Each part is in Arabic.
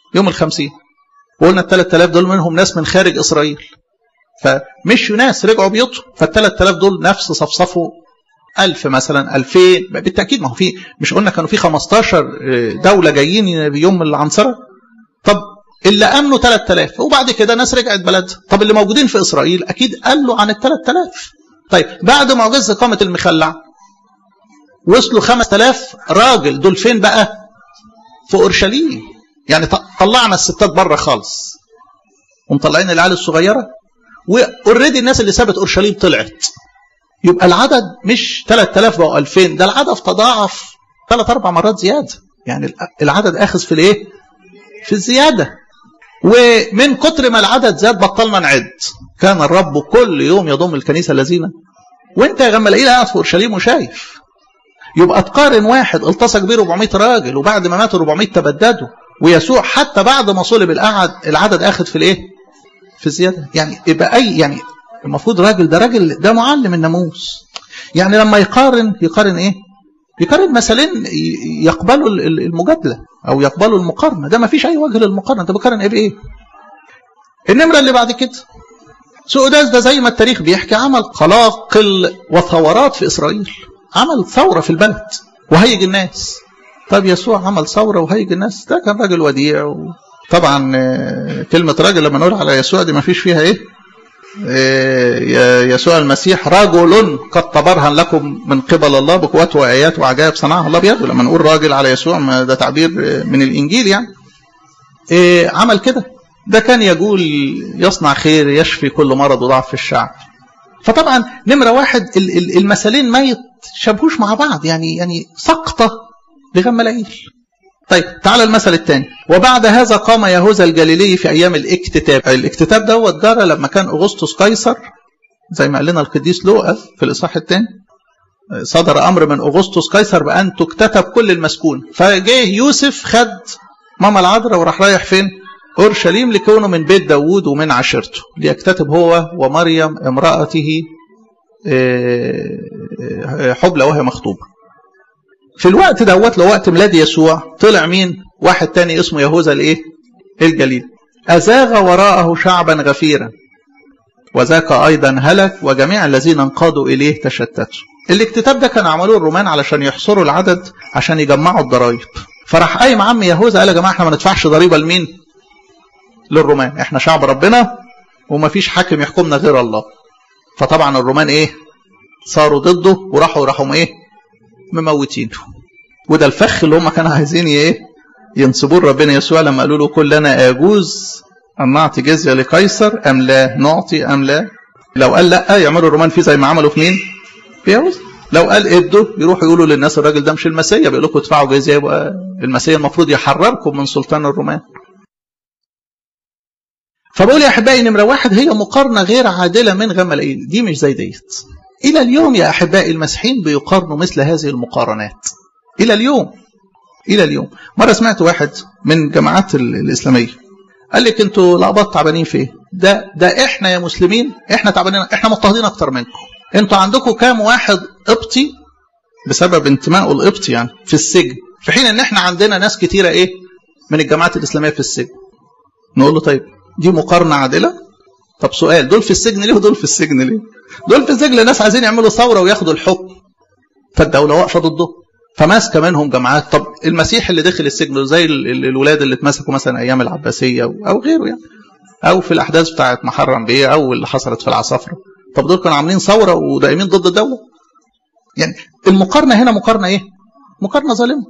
يوم الخمسين، وقلنا 3000 دول منهم ناس من خارج إسرائيل، فمشوا ناس رجعوا بيوتهم، فال3000 دول نفس صفصفوا 1000 مثلا 2000 بالتأكيد. ما هو في مش قلنا كانوا في 15 دولة جايين يوم العنصرة؟ طب اللي أمنوا 3000 وبعد كده ناس رجعت بلدها. طب اللي موجودين في إسرائيل أكيد قالوا عن 3000. طيب بعد معجزة إقامة المخلع وصلوا 5000 راجل، دول فين بقى؟ في أورشليم. يعني طلعنا الستات بره خالص ومطلعين العيال الصغيرة، وأوريدي الناس اللي سابت أورشليم طلعت. يبقى العدد مش 3000 بقوا 2000، ده العدد تضاعف 3-4 مرات زيادة. يعني العدد أخذ في الإيه؟ في الزيادة. ومن كتر ما العدد زاد بطلنا نعد. كان الرب كل يوم يضم الكنيسة الذين، وانت يا غمالائيل قاعد في أورشليم وشايف. يبقى تقارن واحد التصق بيه 400 راجل وبعد ما ماتوا 400 تبددوا، ويسوع حتى بعد ما صلب العدد اخذ في الايه؟ في الزياده. يعني يبقى يعني المفروض راجل ده معلم الناموس. يعني لما يقارن ايه؟ يقارن مثلين يقبلوا المجادله او يقبلوا المقارنه. ده ما فيش اي وجه للمقارنه. انت بتقارن ايه بايه؟ النمره اللي بعد كده سؤداس، ده زي ما التاريخ بيحكي عمل قلاقل وثورات في اسرائيل، عمل ثوره في البلد وهيج الناس. طب يسوع عمل ثوره وهيج الناس، ده كان راجل وديع. طبعا كلمه راجل لما نقول على يسوع دي ما فيش فيها ايه؟ يسوع المسيح رجل قد تبرهن لكم من قبل الله بقوات وآيات وعجائب صنعها الله بيده. لما نقول راجل على يسوع ده تعبير من الإنجيل يعني. عمل كده، ده كان يقول يصنع خير يشفي كل مرض وضعف في الشعب. فطبعا نمرة واحد المثلين ما يتشابهوش مع بعض، يعني سقطة لغمالائيل. طيب تعال المثل الثاني. وبعد هذا قام يهوذا الجليلي في أيام الاكتتاب. الاكتتاب ده جرى لما كان أغسطس قيصر، زي ما قال لنا القديس لوقا في الإصحاح الثاني، صدر أمر من أغسطس قيصر بأن تكتتب كل المسكون. فجاه يوسف خد ماما العذراء وراح رايح فين؟ أورشليم، لكونه من بيت داوود ومن عشيرته، ليكتتب هو ومريم امرأته حبلى وهي مخطوبة. في الوقت دوت لوقت ميلاد يسوع طلع مين؟ واحد تاني اسمه يهوذا الايه؟ الجليل. أزاغ وراءه شعبا غفيرا وذاك أيضا هلك وجميع الذين انقادوا إليه تشتتوا. الاكتتاب ده كان عملوه الرومان علشان يحصروا العدد عشان يجمعوا الضرائب. فراح قايم عم يهوذا قال يا جماعة احنا ما ندفعش ضريبة لمين؟ للرومان. احنا شعب ربنا وما فيش حاكم يحكمنا غير الله. فطبعا الرومان ايه؟ صاروا ضده وراحوا ايه؟ مموتينه. وده الفخ اللي هم كانوا عايزين ايه؟ ينسبوه ربنا يسوع لما قالوا له كلنا يجوز ان نعطي جزيه لقيصر ام لا نعطي ام لا. لو قال لا يعملوا الرومان فيه زي ما عملوا في مين؟ في يهوذا. لو قال ادوا يروحوا يقولوا للناس الراجل ده مش المسيا، بيقول لكم ادفعوا جزيه، يبقى المسيا المفروض يحرركم من سلطان الرومان. فبقول يا احبائي نمره واحد هي مقارنه غير عادله من غمالائيل، دي مش زي ديت. الى اليوم يا احبائي المسيحيين بيقارنوا مثل هذه المقارنات الى اليوم. مره سمعت واحد من جماعات الاسلاميه قال لك انتوا الأقباط تعبانين في ايه؟ ده احنا يا مسلمين احنا تعبانين، احنا مضطهدين اكتر منكم. انتوا عندكم كام واحد قبطي بسبب انتمائه القبطي يعني في السجن، في حين ان احنا عندنا ناس كتيره ايه من الجماعات الاسلاميه في السجن. نقول له طيب دي مقارنه عادله؟ طب سؤال، دول في السجن ليه ودول في السجن ليه؟ دول في السجن لناس عايزين يعملوا ثوره وياخدوا الحكم، فالدوله واقفه ضده فماسكه منهم جماعات. طب المسيح اللي دخل السجن زي الولاد اللي اتمسكوا مثلا ايام العباسيه او غيره يعني، او في الاحداث بتاعه محرم بيه او اللي حصلت في العصافره، طب دول كانوا عاملين ثوره ودائمين ضد الدوله. يعني المقارنه هنا مقارنه ايه؟ مقارنه ظالمه.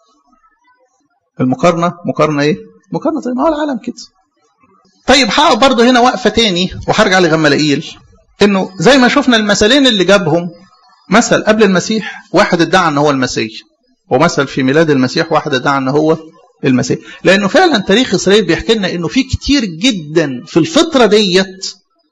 مقارنه ايه؟ مقارنه زي ما هو العالم كده. طيب هقف برضه هنا وقفه تاني وهرجع لغمالائيل، انه زي ما شفنا المثلين اللي جابهم، مثل قبل المسيح واحد ادعى ان هو المسيح، ومثل في ميلاد المسيح واحد ادعى ان هو المسيح. لانه فعلا تاريخ اسرائيل بيحكي لنا انه في كتير جدا في الفتره ديت،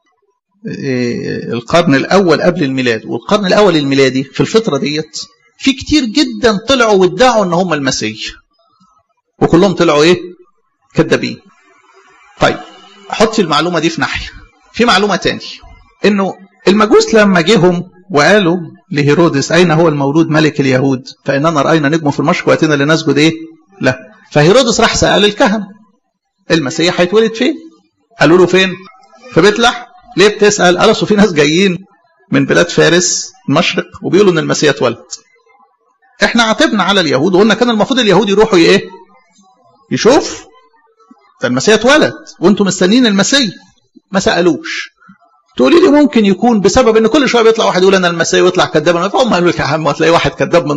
القرن الاول قبل الميلاد والقرن الاول الميلادي، في الفتره ديت في كتير جدا طلعوا وادعوا ان هم المسيح، وكلهم طلعوا ايه؟ كذابين. طيب حط المعلومه دي في ناحيه. في معلومه تاني، انه المجوس لما جيهم وقالوا لهيرودس أين هو المولود ملك اليهود؟ فإننا رأينا نجمه في المشرق وأتينا لنسجد إيه؟ لا. فهيرودس راح سأل الكهنة المسيح هيتولد فين؟ قالوا له فين؟ في بيت لحم. ليه بتسأل؟ قال اصل في ناس جايين من بلاد فارس المشرق وبيقولوا ان المسيح اتولد. احنا عاتبنا على اليهود وقلنا كان المفروض اليهود يروحوا ايه؟ يشوف ده المسيح اتولد وانتم مستنيين المسيح. ما سألوش. تقولي لي ممكن يكون بسبب ان كل شويه بيطلع واحد يقول انا المسيح ويطلع كذاب. هم قالوا لك يا عم هتلاقي واحد كذاب من